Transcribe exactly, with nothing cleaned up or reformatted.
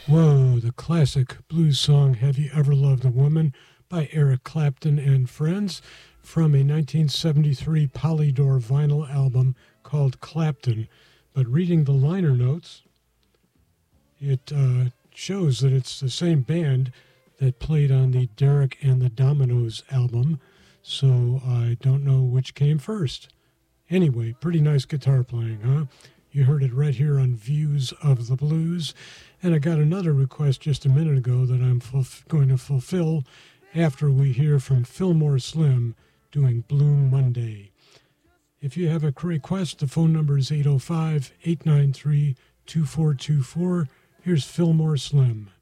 Whoa, the classic blues song Have You Ever Loved a Woman by Eric Clapton and Friends from a nineteen seventy-three Polydor vinyl album called Clapton. But reading the liner notes, it uh, shows that it's the same band that played on the Derek and the Dominoes album, so I don't know which came first. Anyway, pretty nice guitar playing, huh? You heard it right here on Views of the Blues. And I got another request just a minute ago that I'm fulf- going to fulfill after we hear from Fillmore Slim doing Blue Monday. If you have a request, the phone number is eight oh five, eight nine three, two four two four. Here's Fillmore Slim.